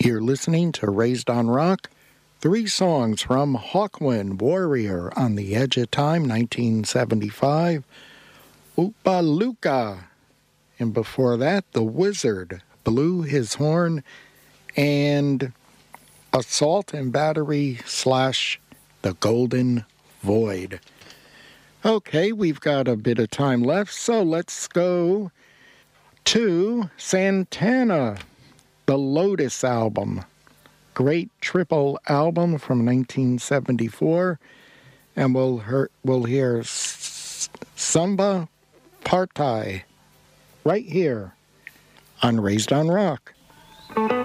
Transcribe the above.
You're listening to Raised on Rock. 3 songs from Hawkwind Warrior, On the Edge of Time, 1975. Oopa-Looka. And before that, The Wizard blew his horn. And Assault and Battery / The Golden Void. Okay, we've got a bit of time left, so let's go to Santana, the Lotus album. Great triple album from 1974. And we'll hear Samba Partai right here on Raised on Rock.